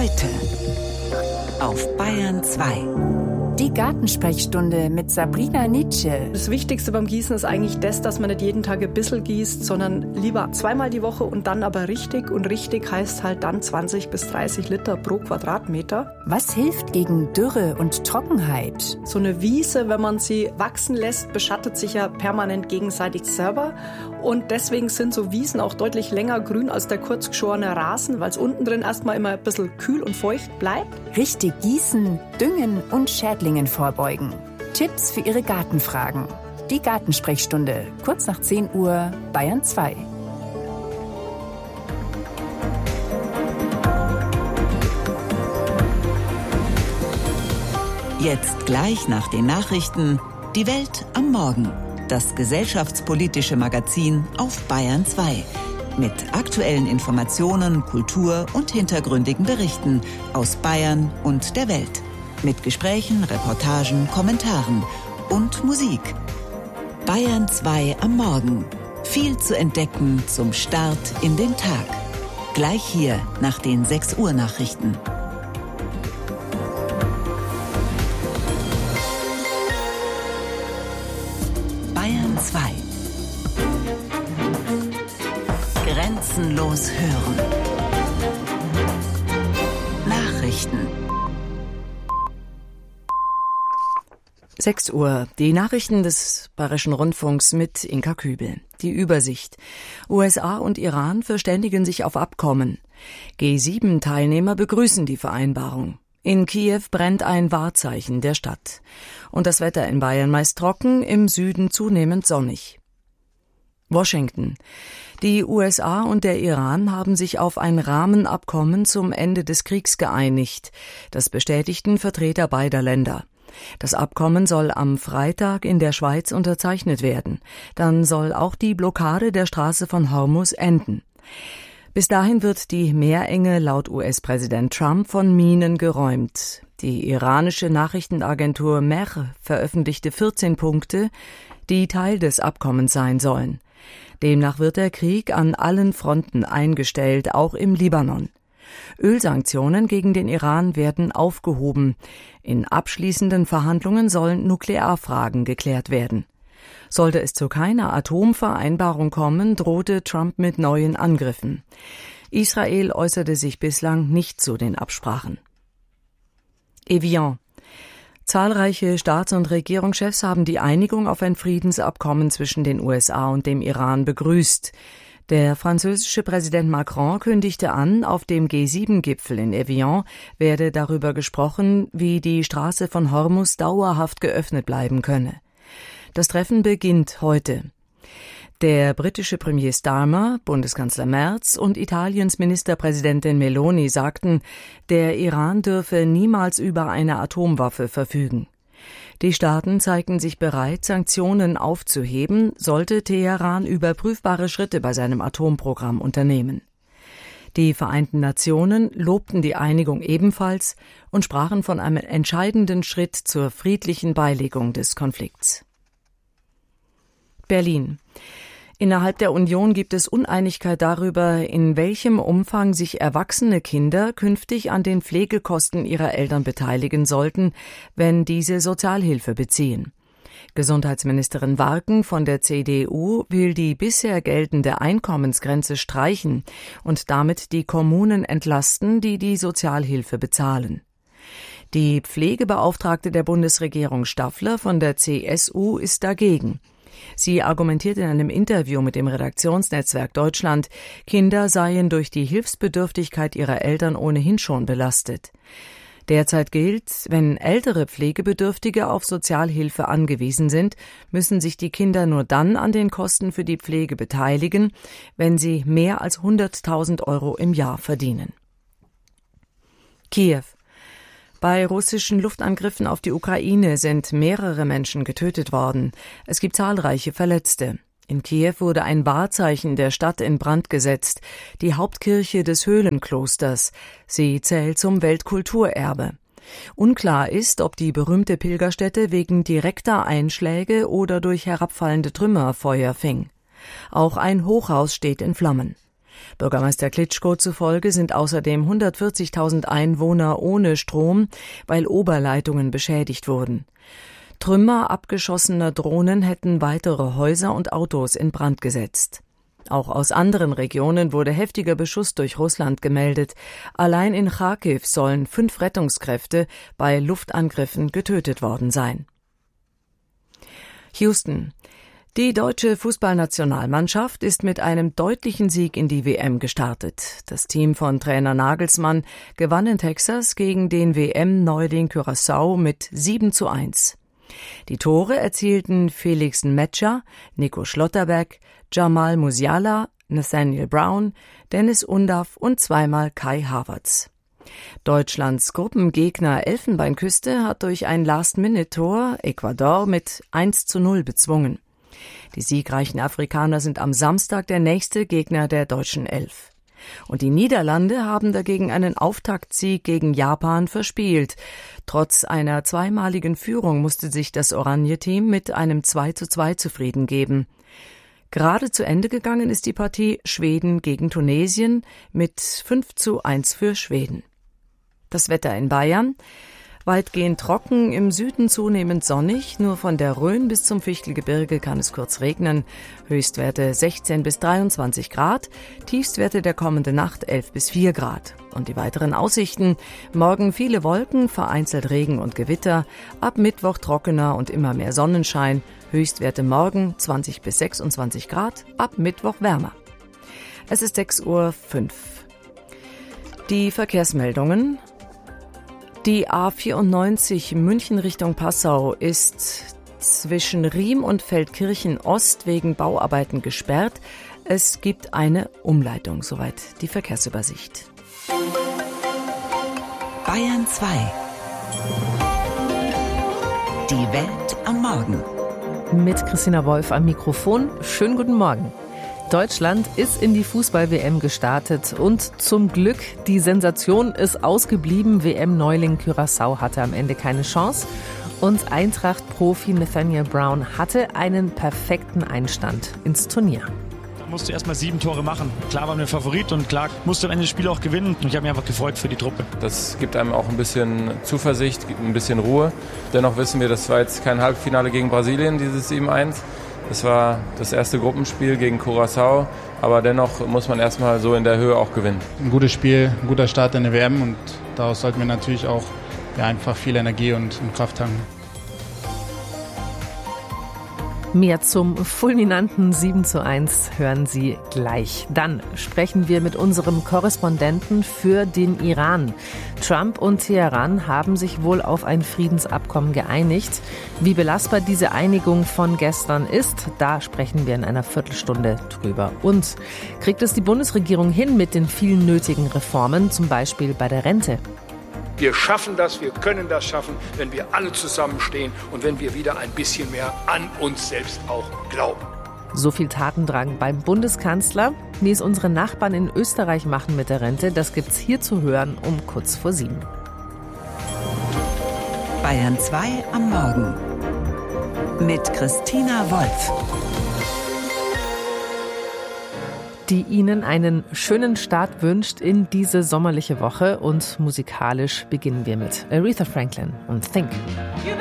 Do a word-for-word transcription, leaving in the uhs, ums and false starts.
Heute auf Bayern zwei. Die Gartensprechstunde mit Sabrina Nitsche. Das Wichtigste beim Gießen ist eigentlich das, dass man nicht jeden Tag ein bisschen gießt, sondern lieber zweimal die Woche und dann aber richtig. Und richtig heißt halt dann zwanzig bis dreißig Liter pro Quadratmeter. Was hilft gegen Dürre und Trockenheit? So eine Wiese, wenn man sie wachsen lässt, beschattet sich ja permanent gegenseitig selber. Und deswegen sind so Wiesen auch deutlich länger grün als der kurzgeschorene Rasen, weil es unten drin erstmal immer ein bisschen kühl und feucht bleibt. Richtig gießen, düngen und Schädlingen vorbeugen. Tipps für Ihre Gartenfragen. Die Gartensprechstunde, kurz nach zehn Uhr, Bayern zwei. Jetzt gleich nach den Nachrichten, die Welt am Morgen. Das gesellschaftspolitische Magazin auf Bayern zwei. Mit aktuellen Informationen, Kultur und hintergründigen Berichten aus Bayern und der Welt. Mit Gesprächen, Reportagen, Kommentaren und Musik. Bayern zwei am Morgen. Viel zu entdecken zum Start in den Tag. Gleich hier nach den sechs Uhr Nachrichten. Bayern zwei. Grenzenlos hören. Nachrichten. sechs Uhr. Die Nachrichten des Bayerischen Rundfunks mit Inka Kübel. Die Übersicht. U S A und Iran verständigen sich auf Abkommen. G sieben Teilnehmer begrüßen die Vereinbarung. In Kiew brennt ein Wahrzeichen der Stadt. Und das Wetter in Bayern meist trocken, im Süden zunehmend sonnig. Washington. Die U S A und der Iran haben sich auf ein Rahmenabkommen zum Ende des Kriegs geeinigt. Das bestätigten Vertreter beider Länder. Das Abkommen soll am Freitag in der Schweiz unterzeichnet werden. Dann soll auch die Blockade der Straße von Hormuz enden. Bis dahin wird die Meerenge laut U S-Präsident Trump von Minen geräumt. Die iranische Nachrichtenagentur Mehr veröffentlichte vierzehn Punkte, die Teil des Abkommens sein sollen. Demnach wird der Krieg an allen Fronten eingestellt, auch im Libanon. Ölsanktionen gegen den Iran werden aufgehoben. In abschließenden Verhandlungen sollen Nuklearfragen geklärt werden. Sollte es zu keiner Atomvereinbarung kommen, drohte Trump mit neuen Angriffen. Israel äußerte sich bislang nicht zu den Absprachen. Evian. Zahlreiche Staats- und Regierungschefs haben die Einigung auf ein Friedensabkommen zwischen den U S A und dem Iran begrüßt. Der französische Präsident Macron kündigte an, auf dem G sieben Gipfel in Evian werde darüber gesprochen, wie die Straße von Hormuz dauerhaft geöffnet bleiben könne. Das Treffen beginnt heute. Der britische Premier Starmer, Bundeskanzler Merz und Italiens Ministerpräsidentin Meloni sagten, der Iran dürfe niemals über eine Atomwaffe verfügen. Die Staaten zeigten sich bereit, Sanktionen aufzuheben, sollte Teheran überprüfbare Schritte bei seinem Atomprogramm unternehmen. Die Vereinten Nationen lobten die Einigung ebenfalls und sprachen von einem entscheidenden Schritt zur friedlichen Beilegung des Konflikts. Berlin. Innerhalb der Union gibt es Uneinigkeit darüber, in welchem Umfang sich erwachsene Kinder künftig an den Pflegekosten ihrer Eltern beteiligen sollten, wenn diese Sozialhilfe beziehen. Gesundheitsministerin Warken von der C D U will die bisher geltende Einkommensgrenze streichen und damit die Kommunen entlasten, die die Sozialhilfe bezahlen. Die Pflegebeauftragte der Bundesregierung Staffler von der C S U ist dagegen. Sie argumentiert in einem Interview mit dem Redaktionsnetzwerk Deutschland, Kinder seien durch die Hilfsbedürftigkeit ihrer Eltern ohnehin schon belastet. Derzeit gilt, wenn ältere Pflegebedürftige auf Sozialhilfe angewiesen sind, müssen sich die Kinder nur dann an den Kosten für die Pflege beteiligen, wenn sie mehr als hunderttausend Euro im Jahr verdienen. Kiew. Bei russischen Luftangriffen auf die Ukraine sind mehrere Menschen getötet worden. Es gibt zahlreiche Verletzte. In Kiew wurde ein Wahrzeichen der Stadt in Brand gesetzt, die Hauptkirche des Höhlenklosters. Sie zählt zum Weltkulturerbe. Unklar ist, ob die berühmte Pilgerstätte wegen direkter Einschläge oder durch herabfallende Trümmer Feuer fing. Auch ein Hochhaus steht in Flammen. Bürgermeister Klitschko zufolge sind außerdem hundertvierzigtausend Einwohner ohne Strom, weil Oberleitungen beschädigt wurden. Trümmer abgeschossener Drohnen hätten weitere Häuser und Autos in Brand gesetzt. Auch aus anderen Regionen wurde heftiger Beschuss durch Russland gemeldet. Allein in Charkiw sollen fünf Rettungskräfte bei Luftangriffen getötet worden sein. Houston. Die deutsche Fußballnationalmannschaft ist mit einem deutlichen Sieg in die W M gestartet. Das Team von Trainer Nagelsmann gewann in Texas gegen den W M-Neuling Curaçao mit sieben zu eins. Die Tore erzielten Felix Nmecha, Nico Schlotterbeck, Jamal Musiala, Nathaniel Brown, Dennis Undaff und zweimal Kai Havertz. Deutschlands Gruppengegner Elfenbeinküste hat durch ein Last-Minute-Tor Ecuador mit eins zu null bezwungen. Die siegreichen Afrikaner sind am Samstag der nächste Gegner der deutschen Elf. Und die Niederlande haben dagegen einen Auftaktsieg gegen Japan verspielt. Trotz einer zweimaligen Führung musste sich das Oranje-Team mit einem zwei zu zwei zufrieden geben. Gerade zu Ende gegangen ist die Partie Schweden gegen Tunesien mit fünf zu eins für Schweden. Das Wetter in Bayern: weitgehend trocken, im Süden zunehmend sonnig, nur von der Rhön bis zum Fichtelgebirge kann es kurz regnen. Höchstwerte sechzehn bis dreiundzwanzig Grad, Tiefstwerte der kommenden Nacht elf bis vier Grad. Und die weiteren Aussichten: morgen viele Wolken, vereinzelt Regen und Gewitter, ab Mittwoch trockener und immer mehr Sonnenschein, Höchstwerte morgen zwanzig bis sechsundzwanzig Grad, ab Mittwoch wärmer. Es ist sechs Uhr fünf. Die Verkehrsmeldungen. Die A vierundneunzig München Richtung Passau ist zwischen Riem und Feldkirchen Ost wegen Bauarbeiten gesperrt. Es gibt eine Umleitung, soweit die Verkehrsübersicht. Bayern zwei. Die Welt am Morgen. Mit Christina Wolf am Mikrofon. Schönen guten Morgen. Deutschland ist in die Fußball-W M gestartet und zum Glück, die Sensation ist ausgeblieben. W M-Neuling Curaçao hatte am Ende keine Chance und Eintracht-Profi Nathaniel Brown hatte einen perfekten Einstand ins Turnier. Musste erst mal sieben Tore machen. Klar waren wir Favorit und klar musste am Ende das Spiel auch gewinnen. Und ich habe mich einfach gefreut für die Truppe. Das gibt einem auch ein bisschen Zuversicht, ein bisschen Ruhe. Dennoch wissen wir, das war jetzt kein Halbfinale gegen Brasilien, dieses sieben eins. Das war das erste Gruppenspiel gegen Curaçao, aber dennoch muss man erstmal so in der Höhe auch gewinnen. Ein gutes Spiel, ein guter Start in der W M und daraus sollten wir natürlich auch ja, einfach viel Energie und, und Kraft tanken. Mehr zum fulminanten sieben zu eins hören Sie gleich. Dann sprechen wir mit unserem Korrespondenten für den Iran. Trump und Teheran haben sich wohl auf ein Friedensabkommen geeinigt. Wie belastbar diese Einigung von gestern ist, da sprechen wir in einer Viertelstunde drüber. Und kriegt es die Bundesregierung hin mit den vielen nötigen Reformen, zum Beispiel bei der Rente? Wir schaffen das, wir können das schaffen, wenn wir alle zusammenstehen und wenn wir wieder ein bisschen mehr an uns selbst auch glauben. So viel Tatendrang beim Bundeskanzler, wie es unsere Nachbarn in Österreich machen mit der Rente, das gibt's hier zu hören um kurz vor sieben. Bayern zwei am Morgen mit Christina Wolf. Die Ihnen einen schönen Start wünscht in diese sommerliche Woche und musikalisch beginnen wir mit Aretha Franklin und Think.